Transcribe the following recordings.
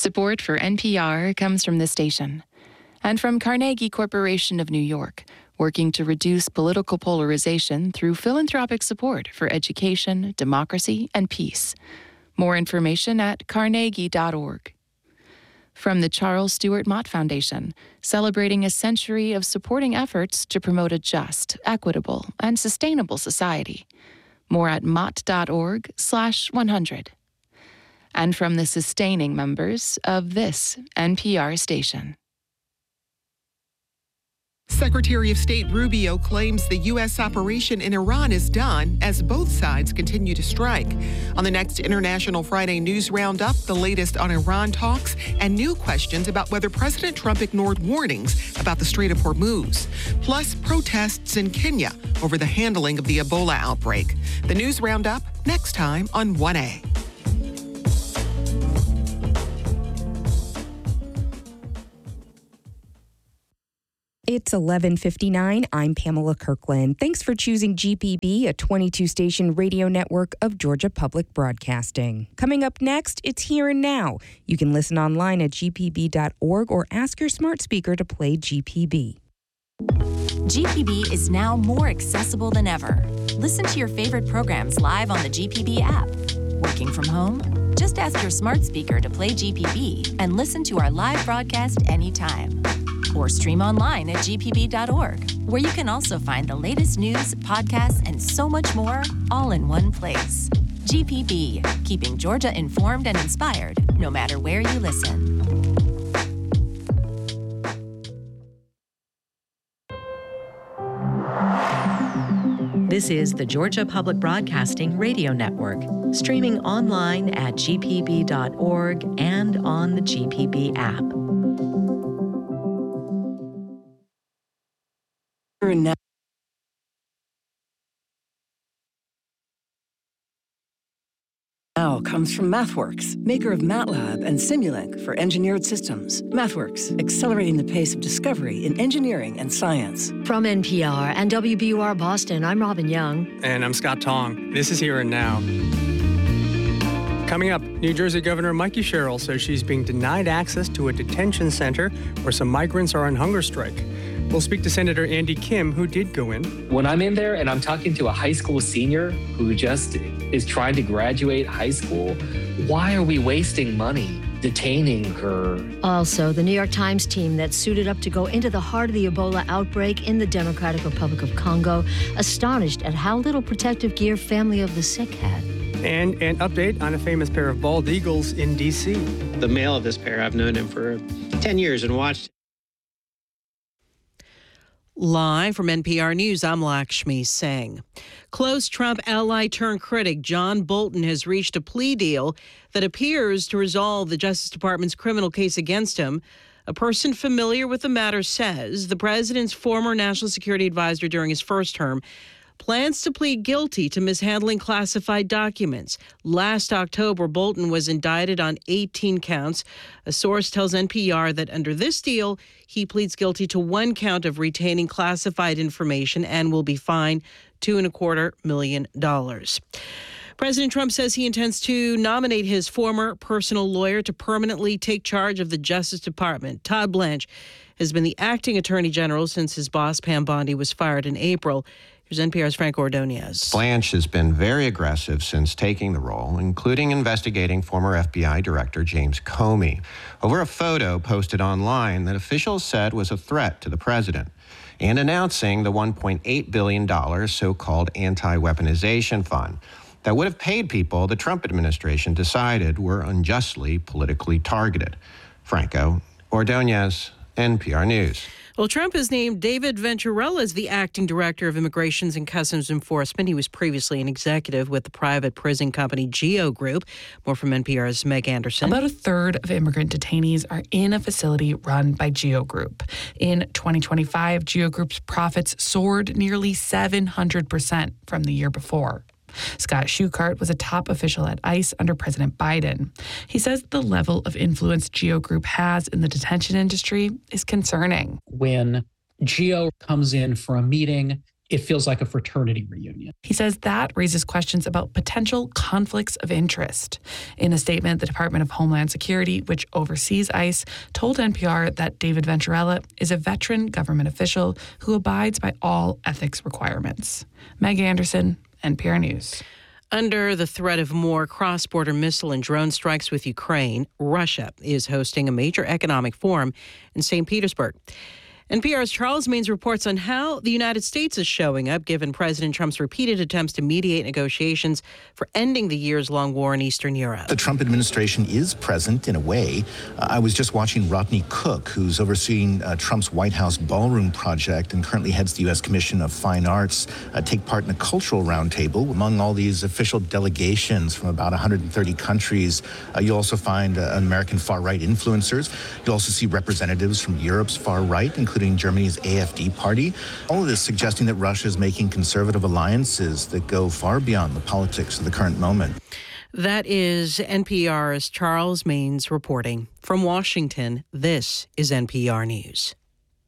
Support for NPR comes from this station and from Carnegie Corporation of New York, working to reduce political polarization through philanthropic support for education, democracy, and peace. More information at carnegie.org. From the Charles Stewart Mott Foundation, celebrating a century of supporting efforts to promote a just, equitable, and sustainable society. More at mott.org/100. And from the sustaining members of this NPR station. Secretary of State Rubio claims the U.S. operation in Iran is done as both sides continue to strike. On the next International Friday News Roundup, the latest on Iran talks and new questions about whether President Trump ignored warnings about the Strait of Hormuz. Plus, protests in Kenya over the handling of the Ebola outbreak. The News Roundup next time on 1A. It's 11:59. I'm Pamela Kirkland. Thanks for choosing GPB, a 22-station radio network of Georgia Public Broadcasting. Coming up next, it's Here and Now. You can listen online at gpb.org or ask your smart speaker to play GPB. GPB is now more accessible than ever. Listen to your favorite programs live on the GPB app. Working from home? Just ask your smart speaker to play GPB and listen to our live broadcast anytime. Or stream online at gpb.org, where you can also find the latest news, podcasts, and so much more, all in one place. GPB, keeping Georgia informed and inspired, no matter where you listen. This is the Georgia Public Broadcasting Radio Network, streaming online at gpb.org and on the GPB app. Now comes from MathWorks, maker of MATLAB and Simulink for engineered systems. MathWorks, accelerating the pace of discovery in engineering and science. From NPR and WBUR Boston, I'm Robin Young. And I'm Scott Tong. This is Here and Now. Coming up, New Jersey Governor Mikey Sherrill says she's being denied access to a detention center where some migrants are on hunger strike. We'll speak to Senator Andy Kim, who did go in. When I'm in there and I'm talking to a high school senior who just is trying to graduate high school, why are we wasting money detaining her? Also, the New York Times team that suited up to go into the heart of the Ebola outbreak in the Democratic Republic of Congo, astonished at how little protective gear family of the sick had. And an update on a famous pair of bald eagles in D.C. The male of this pair, I've known him for 10 years and watched. Live from NPR News, I'm Lakshmi Singh. Close Trump ally turned critic John Bolton has reached a plea deal that appears to resolve the Justice Department's criminal case against him. A person familiar with the matter says the president's former national security advisor during his first term plans to plead guilty to mishandling classified documents. Last October, Bolton was indicted on 18 counts. A source tells NPR that under this deal, he pleads guilty to one count of retaining classified information and will be fined $2.25 million. President Trump says he intends to nominate his former personal lawyer to permanently take charge of the Justice Department. Todd Blanche has been the acting attorney general since his boss, Pam Bondi, was fired in April. Here's NPR's Frank Ordonez. Blanche has been very aggressive since taking the role, including investigating former FBI Director James Comey over a photo posted online that officials said was a threat to the president, and announcing the $1.8 billion so-called anti-weaponization fund that would have paid people the Trump administration decided were unjustly politically targeted. Franco Ordonez, NPR News. Well, Trump has named David Venturella as the acting director of Immigrations and Customs Enforcement. He was previously an executive with the private prison company GEO Group. More from NPR's Meg Anderson. About a third of immigrant detainees are in a facility run by GEO Group. In 2025, GEO Group's profits soared nearly 700% from the year before. Scott Schuchart was a top official at ICE under President Biden. He says the level of influence GEO Group has in the detention industry is concerning. When GEO comes in for a meeting it feels like a fraternity reunion. He says that raises questions about potential conflicts of interest. In a statement, the Department of Homeland Security, which oversees ICE, told NPR that David Venturella is a veteran government official who abides by all ethics requirements. Meg Anderson, NPR News. Under the threat of more cross-border missile and drone strikes with Ukraine, Russia is hosting a major economic forum in St. Petersburg. NPR's Charles Means reports on how the United States is showing up, given President Trump's repeated attempts to mediate negotiations for ending the years-long war in Eastern Europe. The Trump administration is present in a way. I was just watching Rodney Cook, who's overseeing Trump's White House ballroom project and currently heads the U.S. Commission of Fine Arts, take part in a cultural roundtable. Among all these official delegations from about 130 countries, you'll also find American far-right influencers. You'll also see representatives from Europe's far-right, including Germany's AfD party. All of this suggesting that Russia is making conservative alliances that go far beyond the politics of the current moment. That is NPR's Charles Means reporting. From Washington, this is NPR News.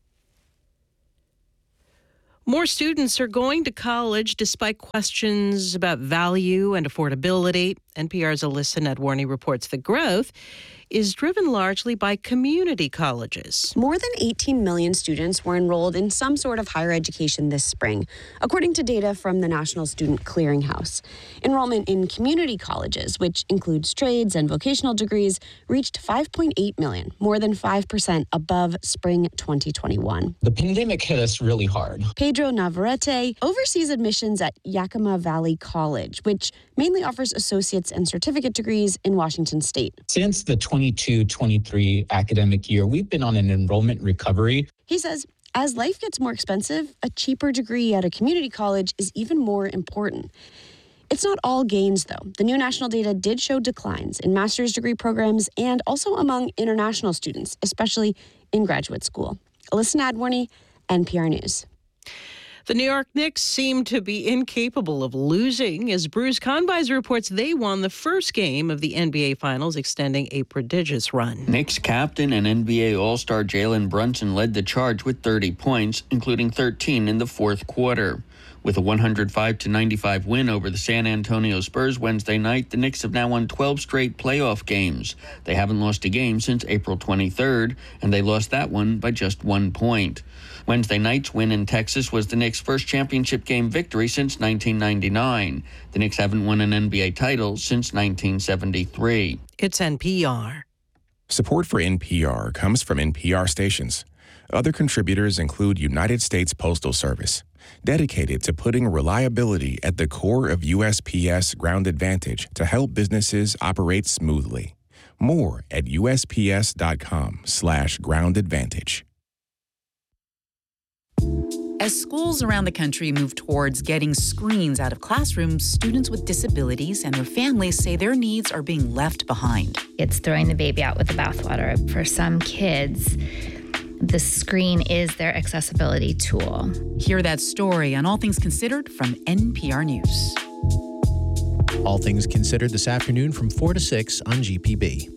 More students are going to college despite questions about value and affordability. NPR's Alyssa Nadworny reports the growth is driven largely by community colleges. More than 18 million students were enrolled in some sort of higher education this spring, according to data from the National Student Clearinghouse. Enrollment in community colleges, which includes trades and vocational degrees, reached 5.8 million, more than 5% above spring 2021. The pandemic hit us really hard. Pedro Navarrete oversees admissions at Yakima Valley College, which mainly offers associate's and certificate degrees in Washington state. Since the 22-23 academic year, we've been on an enrollment recovery. He says, as life gets more expensive, a cheaper degree at a community college is even more important. It's not all gains, though. The new national data did show declines in master's degree programs and also among international students, especially in graduate school. Alyssa Nadworny, NPR News. The New York Knicks seem to be incapable of losing, as Bruce Kahnbeiser reports they won the first game of the NBA Finals, extending a prodigious run. Knicks captain and NBA All-Star Jalen Brunson led the charge with 30 points, including 13 in the fourth quarter. With a 105-95 win over the San Antonio Spurs Wednesday night, the Knicks have now won 12 straight playoff games. They haven't lost a game since April 23rd, and they lost that one by just 1 point. Wednesday night's win in Texas was the Knicks' first championship game victory since 1999. The Knicks haven't won an NBA title since 1973. It's NPR. Support for NPR comes from NPR stations. Other contributors include United States Postal Service, dedicated to putting reliability at the core of USPS Ground Advantage to help businesses operate smoothly. More at USPS.com/Ground Advantage. As schools around the country move towards getting screens out of classrooms, students with disabilities and their families say their needs are being left behind. It's throwing the baby out with the bathwater. For some kids, the screen is their accessibility tool. Hear that story on All Things Considered from NPR News. All Things Considered this afternoon from 4 to 6 on GPB.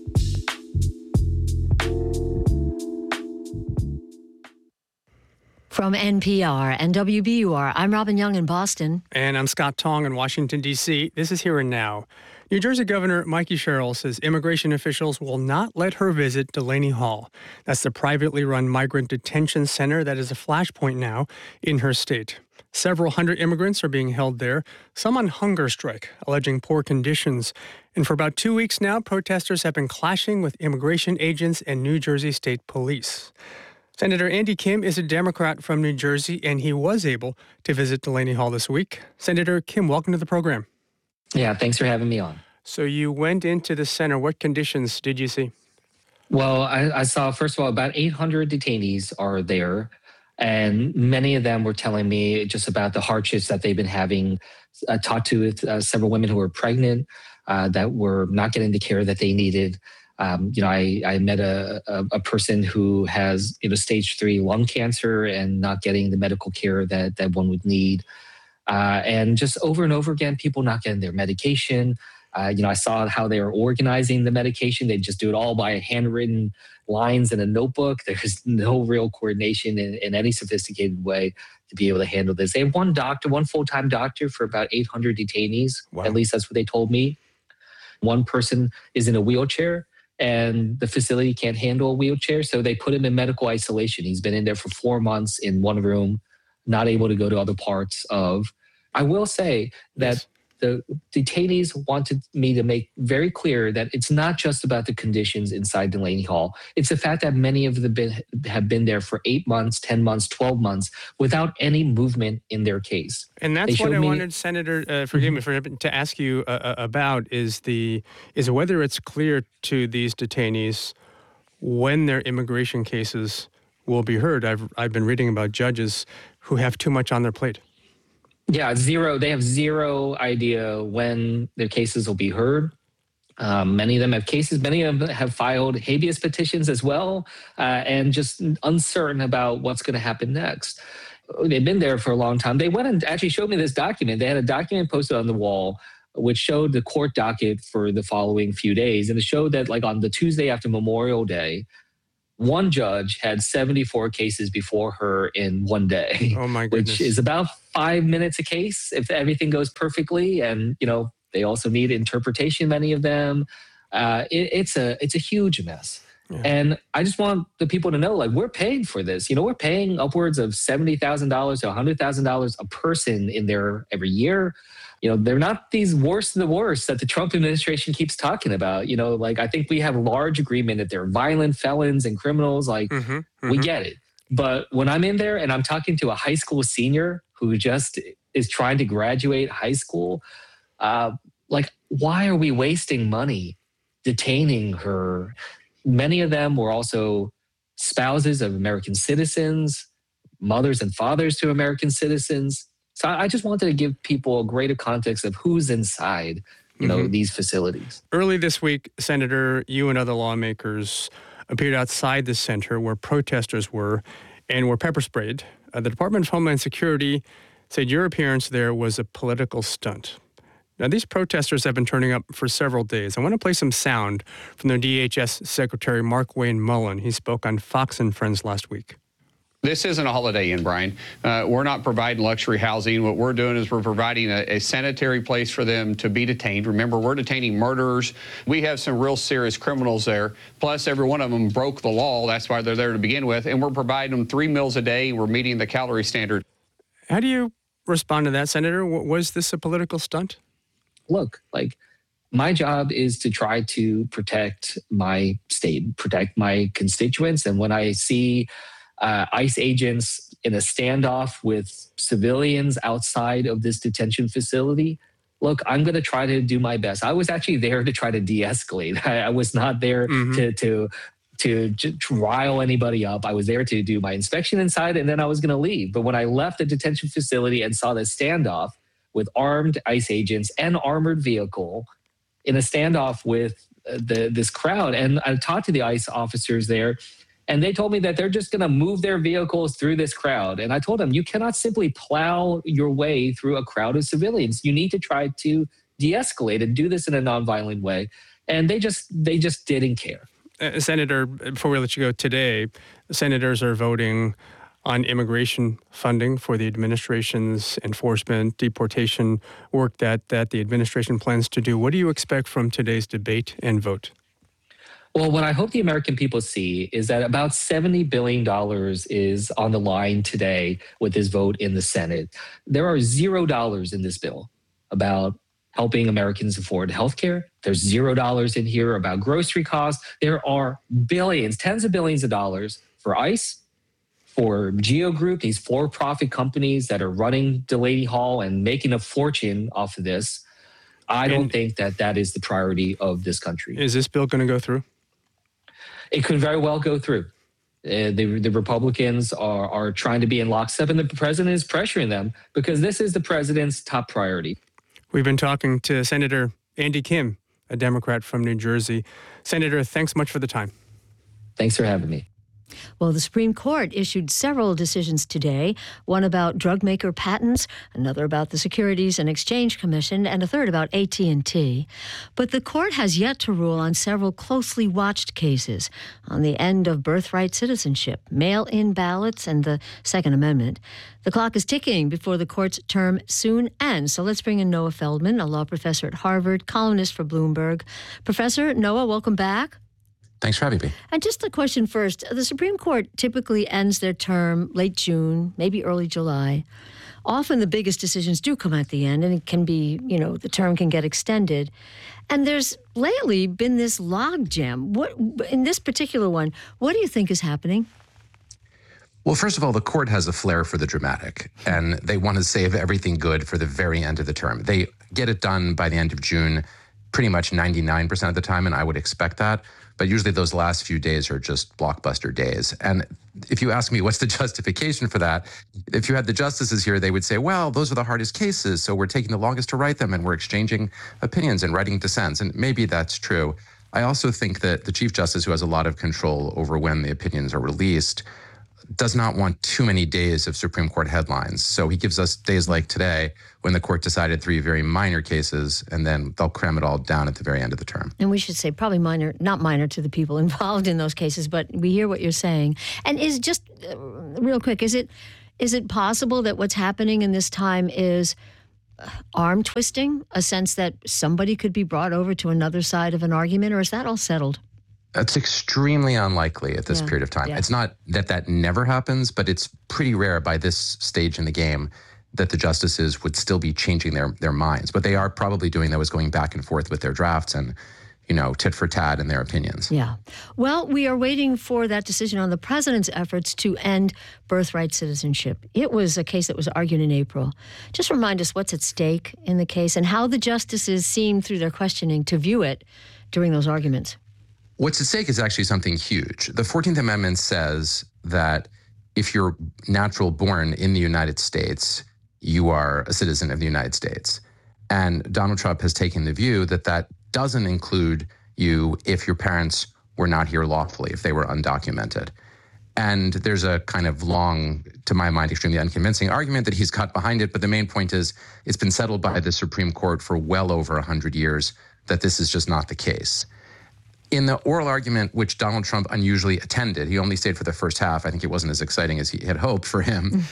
From NPR and WBUR, I'm Robin Young in Boston. And I'm Scott Tong in Washington, D.C. This is Here and Now. New Jersey Governor Mikey Sherrill says immigration officials will not let her visit Delaney Hall. That's the privately run migrant detention center that is a flashpoint now in her state. Several hundred immigrants are being held there, some on hunger strike, alleging poor conditions. And for about 2 weeks now, protesters have been clashing with immigration agents and New Jersey State Police. Senator Andy Kim is a Democrat from New Jersey, and he was able to visit Delaney Hall this week. Senator Kim, welcome to the program. Yeah, thanks for having me on. So you went into the center. What conditions did you see? Well, I saw, first of all, about 800 detainees are there, and many of them were telling me just about the hardships that they've been having. I talked to several women who were pregnant that were not getting the care that they needed. I met a person who has, stage 3 lung cancer and not getting the medical care that one would need. And just over and over again, people not getting their medication, I saw how they were organizing the medication. They just do it all by handwritten lines in a notebook. There's no real coordination in any sophisticated way to be able to handle this. They have one full-time doctor for about 800 detainees. Wow. At least that's what they told me. One person is in a wheelchair, and the facility can't handle a wheelchair, so they put him in medical isolation. He's been in there for 4 months in one room, not able to go to other parts of. I will say that the detainees wanted me to make very clear that it's not just about the conditions inside Delaney Hall. It's the fact that many of them have been there for 8 months, 10 months, 12 months without any movement in their case. And that's what I wanted, Senator, forgive me, to ask you about is whether it's clear to these detainees when their immigration cases will be heard. I've been reading about judges who have too much on their plate. Yeah, zero. They have zero idea when their cases will be heard. Many of them have cases. Many of them have filed habeas petitions as well, and just uncertain about what's going to happen next. They've been there for a long time. They went and actually showed me this document. They had a document posted on the wall which showed the court docket for the following few days. And it showed that like on the Tuesday after Memorial Day, one judge had 74 cases before her in one day. Oh my goodness. Which is about 5 minutes a case if everything goes perfectly. And, they also need interpretation, many of them. It's a huge mess. Yeah. And I just want the people to know, like, we're paying for this. We're paying upwards of $70,000 to $100,000 a person in there every year. They're not these worst of the worst that the Trump administration keeps talking about. I think we have a large agreement that they're violent felons and criminals. We get it. But when I'm in there and I'm talking to a high school senior who just is trying to graduate high school, why are we wasting money detaining her? Many of them were also spouses of American citizens, mothers and fathers to American citizens. So I just wanted to give people a greater context of who's inside, these facilities. Early this week, Senator, you and other lawmakers appeared outside the center where protesters were and were pepper sprayed. The Department of Homeland Security said your appearance there was a political stunt. Now, these protesters have been turning up for several days. I want to play some sound from their DHS Secretary Mark Wayne Mullen. He spoke on Fox and Friends last week. This isn't a Holiday Inn, Brian. We're not providing luxury housing. What we're doing is we're providing a sanitary place for them to be detained. Remember, we're detaining murderers. We have some real serious criminals there. Plus, every one of them broke the law. That's why they're there to begin with. And we're providing them 3 meals a day. We're meeting the calorie standard. How do you respond to that, Senator? Was this a political stunt? Look, my job is to try to protect my state, protect my constituents. And when I see ICE agents in a standoff with civilians outside of this detention facility, look, I'm going to try to do my best. I was actually there to try to de-escalate. I was not there to rile anybody up. I was there to do my inspection inside, and then I was going to leave. But when I left the detention facility and saw this standoff with armed ICE agents and armored vehicle in a standoff with this crowd, and I talked to the ICE officers there, and they told me that they're just going to move their vehicles through this crowd. And I told them, you cannot simply plow your way through a crowd of civilians. You need to try to de-escalate and do this in a nonviolent way. And they just didn't care. Senator, before we let you go today, senators are voting on immigration funding for the administration's enforcement, deportation work that the administration plans to do. What do you expect from today's debate and vote? Well, what I hope the American people see is that about $70 billion is on the line today with this vote in the Senate. There are $0 in this bill about helping Americans afford health care. There's $0 in here about grocery costs. There are billions, tens of billions of dollars for ICE, for GEO Group, these for-profit companies that are running Delaney Hall and making a fortune off of this. I don't think that is the priority of this country. Is this bill going to go through? It could very well go through. The Republicans are trying to be in lockstep, and the president is pressuring them because this is the president's top priority. We've been talking to Senator Andy Kim, a Democrat from New Jersey. Senator, thanks much for the time. Thanks for having me. Well, the Supreme Court issued several decisions today, one about drug maker patents, another about the Securities and Exchange Commission, and a third about AT&T. But the court has yet to rule on several closely watched cases on the end of birthright citizenship, mail-in ballots, and the Second Amendment. The clock is ticking before the court's term soon ends. So let's bring in Noah Feldman, a law professor at Harvard, columnist for Bloomberg. Professor Noah, welcome back. Thanks for having me. And just a question first. The Supreme Court typically ends their term late June, maybe early July. Often the biggest decisions do come at the end, and it can be, the term can get extended. And there's lately been this logjam. In this particular one, what do you think is happening? Well, first of all, the court has a flair for the dramatic, and they want to save everything good for the very end of the term. They get it done by the end of June pretty much 99% of the time, and I would expect that. But usually those last few days are just blockbuster days. And if you ask me what's the justification for that, if you had the justices here, they would say, well, those are the hardest cases, so we're taking the longest to write them, and we're exchanging opinions and writing dissents. And maybe that's true. I also think that the Chief Justice, who has a lot of control over when the opinions are released, does not want too many days of Supreme Court headlines. So he gives us days like today when the court decided 3 very minor cases, and then they'll cram it all down at the very end of the term. And we should say probably minor, not minor to the people involved in those cases, but we hear what you're saying. And is just real quick, is it possible that what's happening in this time is arm twisting, a sense that somebody could be brought over to another side of an argument, or is that all settled? It's extremely unlikely at this period of time. Yeah. It's not that never happens, but it's pretty rare by this stage in the game that the justices would still be changing their minds. What they are probably doing, though, is going back and forth with their drafts and, tit for tat in their opinions. Yeah. Well, we are waiting for that decision on the president's efforts to end birthright citizenship. It was a case that was argued in April. Just remind us what's at stake in the case and how the justices seem, through their questioning, to view it during those arguments. What's at stake is actually something huge. The 14th Amendment says that if you're natural born in the United States, you are a citizen of the United States. And Donald Trump has taken the view that that doesn't include you if your parents were not here lawfully, if they were undocumented. And there's a kind of long, to my mind, extremely unconvincing argument that he's got behind it. But the main point is it's been settled by the Supreme Court for well over 100 years that this is just not the case. In the oral argument, which Donald Trump unusually attended, he only stayed for the first half. I think it wasn't as exciting as he had hoped for him.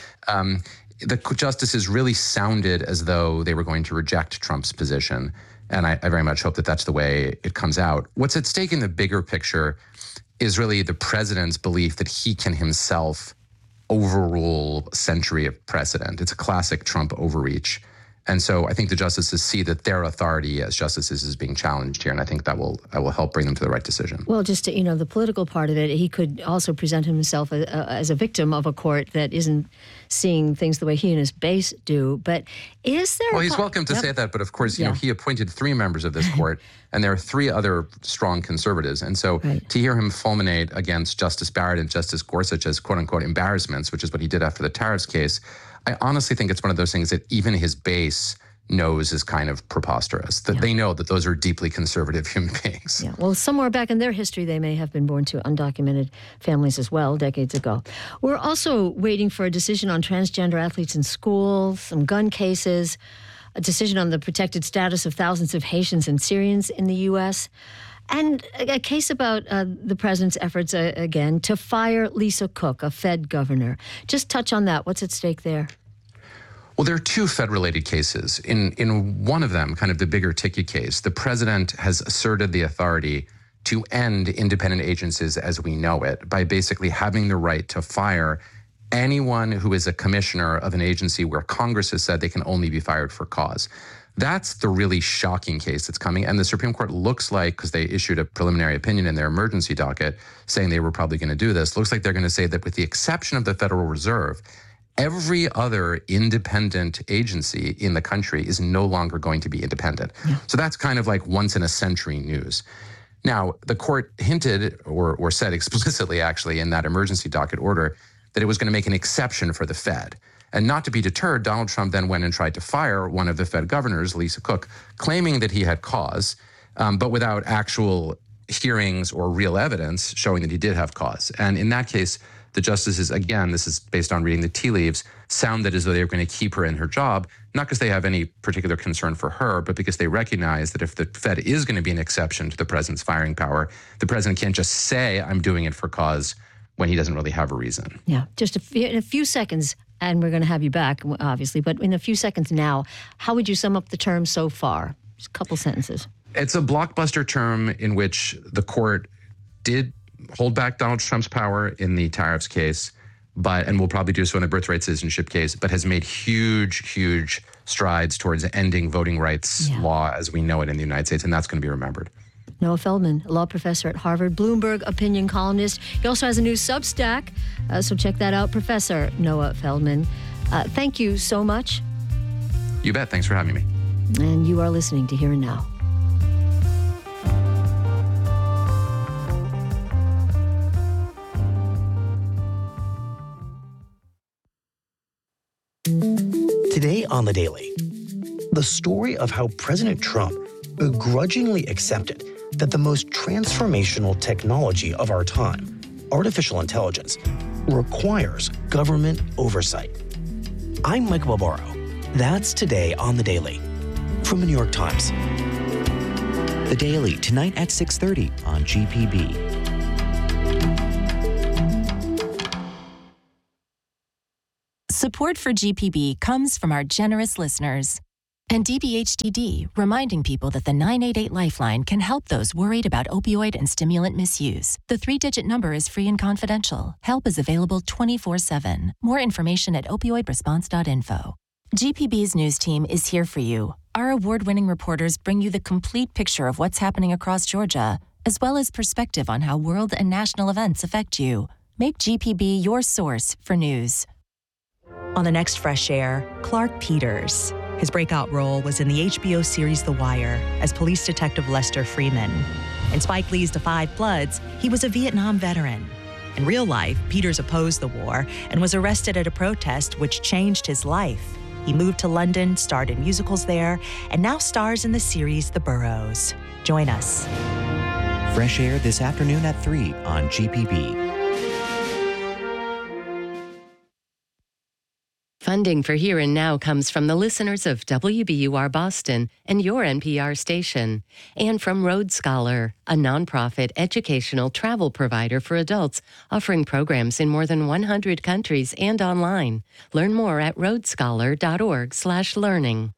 The justices really sounded as though they were going to reject Trump's position. And I very much hope that that's the way it comes out. What's at stake in the bigger picture is really the president's belief that he can himself overrule a century of precedent. It's a classic Trump overreach. And so I think the justices see that their authority as justices is being challenged here, and I think that will help bring them to the right decision. Well, just to, the political part of it, he could also present himself as a victim of a court that isn't seeing things the way he and his base do. But is there... Well, he's welcome to say that, but of course, he appointed 3 members of this court, and there are 3 other strong conservatives. And so to hear him fulminate against Justice Barrett and Justice Gorsuch as quote-unquote embarrassments, which is what he did after the tariffs case, I honestly think it's one of those things that even his base knows is kind of preposterous, that they know that those are deeply conservative human beings. Yeah. Well, somewhere back in their history, they may have been born to undocumented families as well, decades ago. We're also waiting for a decision on transgender athletes in schools, some gun cases, a decision on the protected status of thousands of Haitians and Syrians in the U.S., and a case about the president's efforts, again, to fire Lisa Cook, a Fed governor. Just touch on that. What's at stake there? Well, there are 2 Fed-related cases. In one of them, kind of the bigger ticket case, the president has asserted the authority to end independent agencies as we know it by basically having the right to fire anyone who is a commissioner of an agency where Congress has said they can only be fired for cause. That's the really shocking case that's coming. And the Supreme Court looks like, because they issued a preliminary opinion in their emergency docket saying they were probably going to do this, looks like they're going to say that with the exception of the Federal Reserve, every other independent agency in the country is no longer going to be independent. Yeah. So that's kind of like once in a century news. Now, the court hinted or said explicitly, actually, in that emergency docket order that it was going to make an exception for the Fed. And not to be deterred, Donald Trump then went and tried to fire one of the Fed governors, Lisa Cook, claiming that he had cause, but without actual hearings or real evidence showing that he did have cause. And in that case, the justices, again, this is based on reading the tea leaves, sounded as though they were going to keep her in her job, not because they have any particular concern for her, but because they recognize that if the Fed is going to be an exception to the president's firing power, the president can't just say, I'm doing it for cause, when he doesn't really have a reason. Yeah, just in a few seconds, and we're going to have you back, obviously, but in a few seconds now, how would you sum up the term so far? Just a couple sentences. It's a blockbuster term in which the court did hold back Donald Trump's power in the tariffs case, and will probably do so in the birthright citizenship case, but has made huge strides towards ending voting rights law as we know it in the United States, and that's going to be remembered. Noah Feldman, a law professor at Harvard, Bloomberg opinion columnist. He also has a new Substack, so check that out, Professor Noah Feldman. Thank you so much. You bet. Thanks for having me. And you are listening to Here and Now. Today on The Daily, the story of how President Trump begrudgingly accepted that the most transformational technology of our time, artificial intelligence, requires government oversight. I'm Mike Barbaro. That's today on The Daily from the New York Times. The Daily, tonight at 6:30 on GPB. Support for GPB comes from our generous listeners. And DBHDD, reminding people that the 988 Lifeline can help those worried about opioid and stimulant misuse. The 3-digit number is free and confidential. Help is available 24/7. More information at opioidresponse.info. GPB's news team is here for you. Our award-winning reporters bring you the complete picture of what's happening across Georgia, as well as perspective on how world and national events affect you. Make GPB your source for news. On the next Fresh Air, Clark Peters. His breakout role was in the HBO series The Wire as police detective Lester Freeman. In Spike Lee's The Five Bloods, he was a Vietnam veteran. In real life, Peters opposed the war and was arrested at a protest which changed his life. He moved to London, starred in musicals there, and now stars in the series The Burrows. Join us. Fresh Air this afternoon at 3 on GPB. Funding for Here and Now comes from the listeners of WBUR Boston and your NPR station, and from Road Scholar, a nonprofit educational travel provider for adults offering programs in more than 100 countries and online. Learn more at roadscholar.org/learning.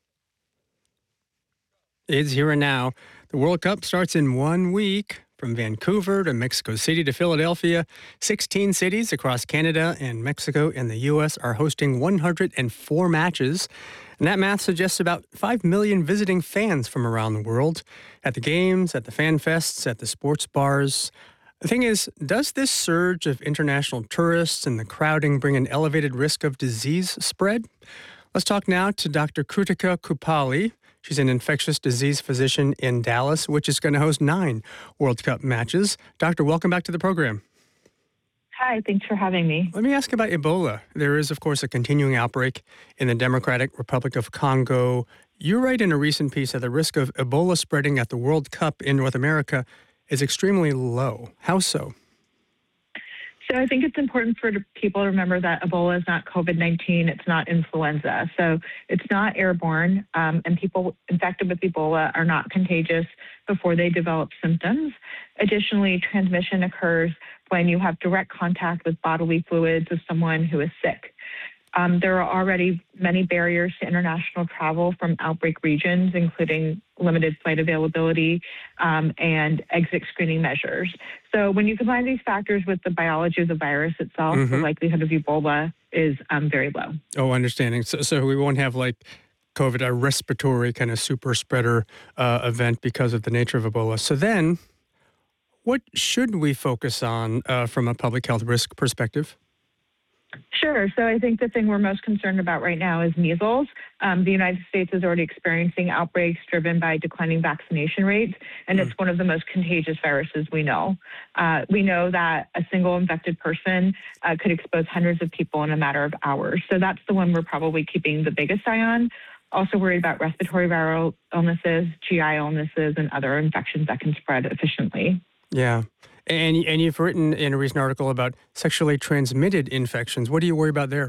It's Here and Now. The World Cup starts in 1 week. From Vancouver to Mexico City to Philadelphia, 16 cities across Canada and Mexico and the U.S. are hosting 104 matches. And that math suggests about 5 million visiting fans from around the world at the games, at the fan fests, at the sports bars. The thing is, does this surge of international tourists and the crowding bring an elevated risk of disease spread? Let's talk now to Dr. Krutika Kupali. She's an infectious disease physician in Dallas, which is going to host 9 World Cup matches. Doctor, welcome back to the program. Hi, thanks for having me. Let me ask about Ebola. There is, of course, a continuing outbreak in the Democratic Republic of Congo. You write in a recent piece that the risk of Ebola spreading at the World Cup in North America is extremely low. How so? So I think it's important for people to remember that Ebola is not COVID-19, it's not influenza. So it's not airborne, and people infected with Ebola are not contagious before they develop symptoms. Additionally, transmission occurs when you have direct contact with bodily fluids of someone who is sick. There are already many barriers to international travel from outbreak regions, including limited flight availability and exit screening measures. So when you combine these factors with the biology of the virus itself, the likelihood of Ebola is very low. Oh, understanding. So we won't have like COVID, a respiratory kind of super spreader event because of the nature of Ebola. So then what should we focus on from a public health risk perspective? Sure. So I think the thing we're most concerned about right now is measles. The United States is already experiencing outbreaks driven by declining vaccination rates, and it's one of the most contagious viruses we know. We know that a single infected person could expose hundreds of people in a matter of hours. So that's the one we're probably keeping the biggest eye on. Also worried about respiratory viral illnesses, GI illnesses, and other infections that can spread efficiently. Yeah. And you've written in a recent article about sexually transmitted infections. What do you worry about there?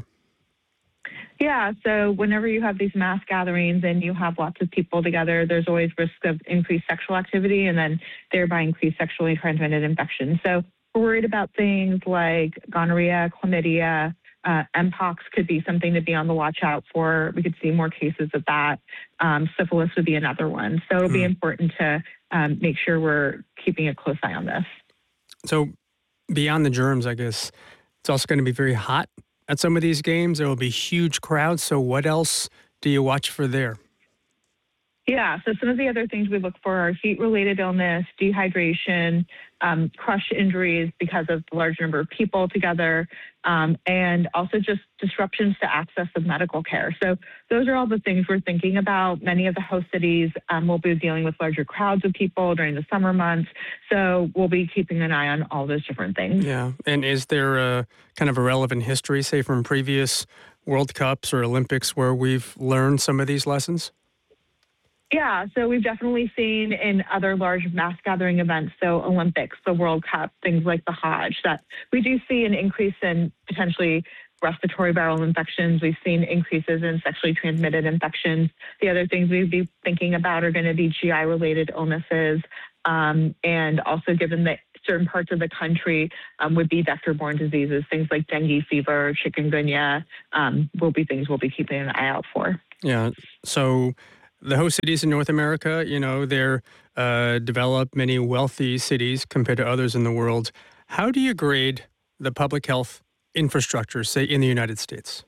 Yeah, so whenever you have these mass gatherings and you have lots of people together, there's always risk of increased sexual activity and then thereby increased sexually transmitted infections. So we're worried about things like gonorrhea, chlamydia, Mpox could be something to be on the watch out for. We could see more cases of that. Syphilis would be another one. So it'll be important to make sure we're keeping a close eye on this. So beyond the germs, I guess, it's also going to be very hot at some of these games. There will be huge crowds. So what else do you watch for there? Yeah, so some of the other things we look for are heat-related illness, dehydration, crush injuries because of the large number of people together, and also just disruptions to access of medical care. So those are all the things we're thinking about. Many of the host cities will be dealing with larger crowds of people during the summer months. So we'll be keeping an eye on all those different things. Yeah, and is there a kind of a relevant history, say, from previous World Cups or Olympics where we've learned some of these lessons? Yeah, so we've definitely seen in other large mass gathering events, so Olympics, the World Cup, things like the Hajj, that we do see an increase in potentially respiratory viral infections. We've seen increases in sexually transmitted infections. The other things we'd be thinking about are going to be GI-related illnesses, and also given that certain parts of the country would be vector-borne diseases, things like dengue fever, chikungunya, will be things we'll be keeping an eye out for. Yeah, so the host cities in North America, you know, they're developed, many wealthy cities compared to others in the world. How do you grade the public health infrastructure, say, in the United States?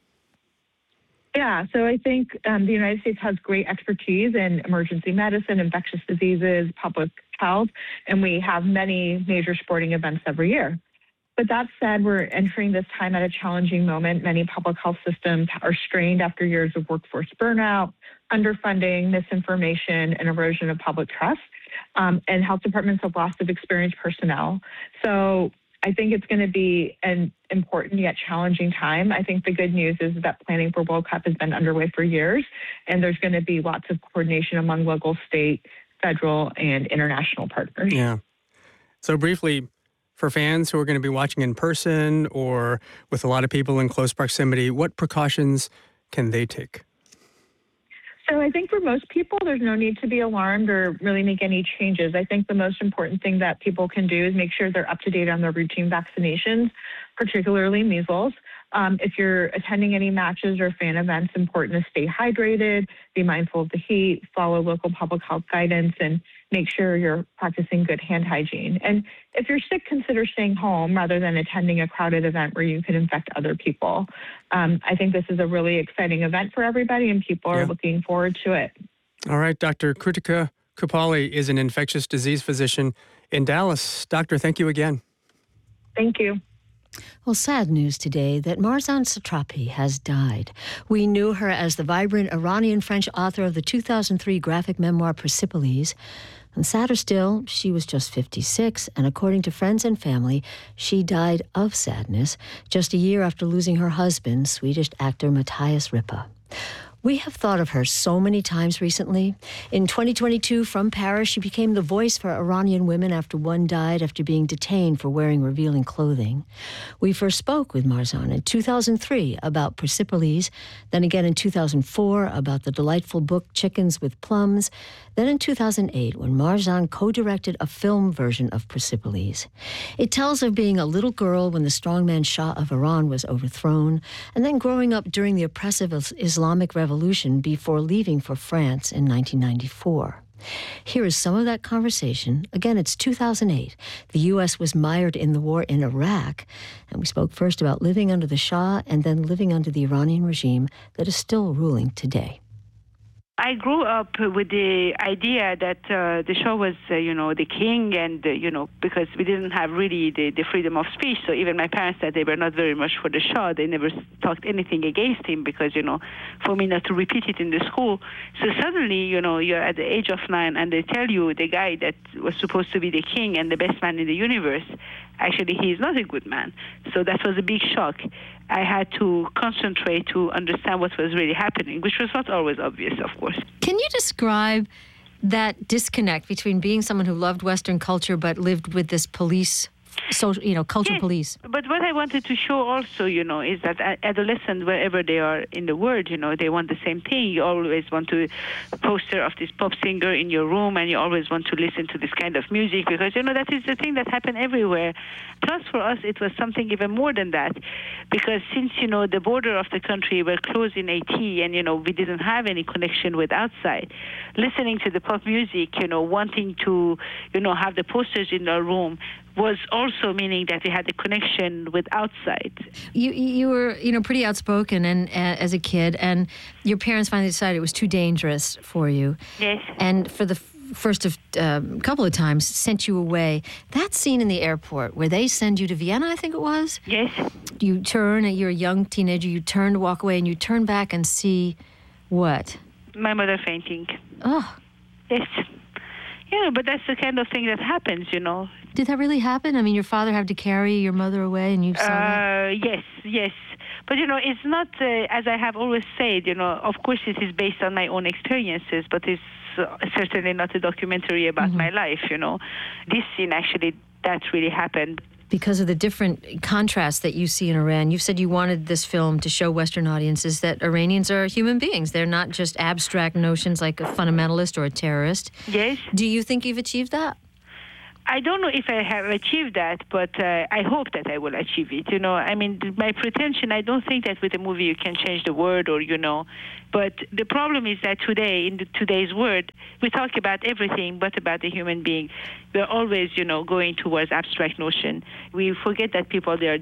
Yeah, so I think the United States has great expertise in emergency medicine, infectious diseases, public health, and we have many major sporting events every year. But that said, we're entering this time at a challenging moment. Many public health systems are strained after years of workforce burnout, underfunding, misinformation, and erosion of public trust. And health departments have lost of experienced personnel. So I think it's going to be an important yet challenging time. I think the good news is that planning for World Cup has been underway for years, and there's going to be lots of coordination among local, state, federal, and international partners. Yeah. So briefly, for fans who are going to be watching in person or with a lot of people in close proximity, what precautions can they take? So I think for most people, there's no need to be alarmed or really make any changes. I think the most important thing that people can do is make sure they're up to date on their routine vaccinations, particularly measles. If you're attending any matches or fan events, important to stay hydrated, be mindful of the heat, follow local public health guidance, and make sure you're practicing good hand hygiene. And if you're sick, consider staying home rather than attending a crowded event where you could infect other people. I think this is a really exciting event for everybody, and people are looking forward to it. All right, Dr. Kritika Kupali is an infectious disease physician in Dallas. Doctor, thank you again. Thank you. Well, sad news today that Marzan Satrapi has died. We knew her as the vibrant Iranian-French author of the 2003 graphic memoir Persepolis. And sadder still, she was just 56, and according to friends and family, she died of sadness just a year after losing her husband, Swedish actor Matthias Rippe. We have thought of her so many times recently. In 2022, from Paris, she became the voice for Iranian women after one died after being detained for wearing revealing clothing. We first spoke with Marzan in 2003 about Persepolis, then again in 2004 about the delightful book Chickens with Plums, then in 2008 when Marzan co-directed a film version of Persepolis. It tells of being a little girl when the strongman Shah of Iran was overthrown, and then growing up during the oppressive Islamic Revolution before leaving for France in 1994. Here is some of that conversation. Again, it's 2008. The U.S. was mired in the war in Iraq, and we spoke first about living under the Shah and then living under the Iranian regime that is still ruling today. I grew up with the idea that the Shah was, the king, and, because we didn't have really the freedom of speech. So even my parents said they were not very much for the Shah. They never talked anything against him because, for me not to repeat it in the school. So suddenly, you're at the age of 9 and they tell you the guy that was supposed to be the king and the best man in the universe, actually, he is not a good man. So that was a big shock. I had to concentrate to understand what was really happening, which was not always obvious, of course. Can you describe that disconnect between being someone who loved Western culture but lived with this police, culture Yes, police? But what I wanted to show also, is that adolescents, wherever they are in the world, they want the same thing. You always want a poster of this pop singer in your room, and you always want to listen to this kind of music because, that is the thing that happened everywhere. Plus, for us, it was something even more than that because since, the border of the country were closed in 80 and, we didn't have any connection with outside, listening to the pop music, wanting to, have the posters in our room was also meaning that we had a connection with outside. You were, pretty outspoken and as a kid, and your parents finally decided it was too dangerous for you. Yes. And for the first of couple of times, sent you away. That scene in the airport where they send you to Vienna, I think it was? Yes. You turn, you're a young teenager, you turn to walk away, and you turn back and see what? My mother fainting. Oh. Yes. But that's the kind of thing that happens, Did that really happen? I mean, your father had to carry your mother away and you saw that? Yes. But, it's not, as I have always said, of course it is based on my own experiences, but it's certainly not a documentary about my life, This scene actually, that really happened. Because of the different contrasts that you see in Iran, you've said you wanted this film to show Western audiences that Iranians are human beings. They're not just abstract notions like a fundamentalist or a terrorist. Yes. Do you think you've achieved that? I don't know if I have achieved that, but I hope that I will achieve it. My pretension, I don't think that with a movie you can change the world but the problem is that today, in today's world, we talk about everything but about the human being. We're always, going towards abstract notion. We forget that people, they are